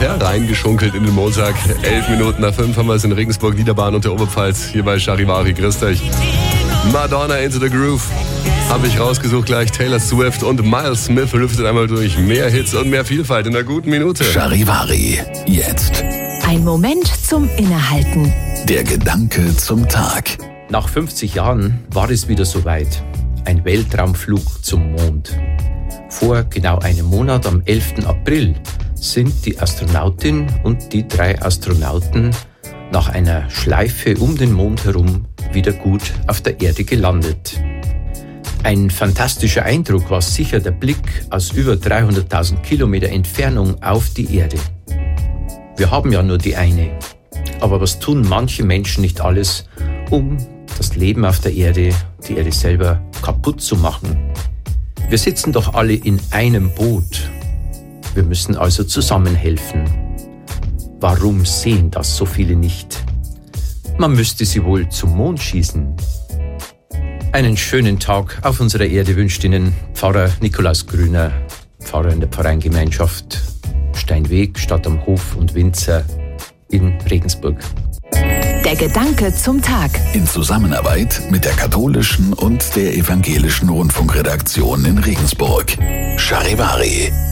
hereingeschunkelt in den Montag. 11 Minuten nach 5 haben wir es in Regensburg, Niederbahn und der Oberpfalz. Hier bei Charivari. Grüßt euch. Madonna Into the Groove. Habe ich rausgesucht gleich. Taylor Swift und Miles Smith lüftet einmal durch. Mehr Hits und mehr Vielfalt in einer guten Minute. Charivari. Jetzt. Ein Moment zum Innehalten. Der Gedanke zum Tag. Nach 50 Jahren war es wieder soweit. Ein Weltraumflug zum Mond. Vor genau einem Monat, am 11. April, sind die Astronautin und die 3 Astronauten nach einer Schleife um den Mond herum wieder gut auf der Erde gelandet. Ein fantastischer Eindruck war sicher der Blick aus über 300.000 Kilometer Entfernung auf die Erde. Wir haben ja nur die eine. Aber was tun manche Menschen nicht alles, um das Leben auf der Erde, die Erde selber, kaputt zu machen? Wir sitzen doch alle in einem Boot. Wir müssen also zusammenhelfen. Warum sehen das so viele nicht? Man müsste sie wohl zum Mond schießen. Einen schönen Tag auf unserer Erde wünscht Ihnen Pfarrer Nikolaus Grüner, Pfarrer in der Pfarreingemeinschaft Steinweg, Stadt am Hof und Winzer in Regensburg. Der Gedanke zum Tag. In Zusammenarbeit mit der katholischen und der evangelischen Rundfunkredaktion in Regensburg. Charivari.